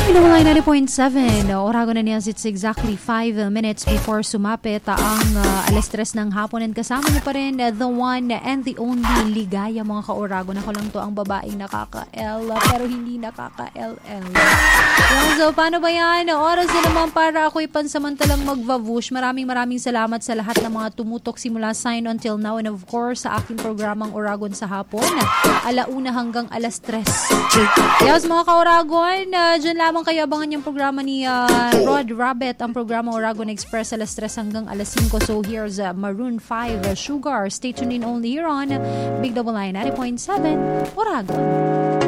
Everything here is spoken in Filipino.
Pinawalay 90.7. Orago na niya, it's exactly 5 minutes before sumapit ang alas 3 ng hapon, and kasama niyo pa rin the one and the only Ligaya, mga ka-Orago. Ako lang to ang babaeng nakaka-L pero hindi nakaka-LL. So paano ba yan? Oras na naman para ako'y pansamantalang magvavush. Maraming salamat sa lahat ng mga tumutok simula sign until now, and of course sa aking programang Oragon sa hapon, alauna hanggang alas 3. Yes, mga ka-Oragon, dyan lamang kayo abangan yung programa ni Rod Rabbit, ang programa Oragon Express, alas 3 hanggang alas 5. So here's Maroon 5, Sugar. Stay tuned in only here on Big Double 90.7 Oragon.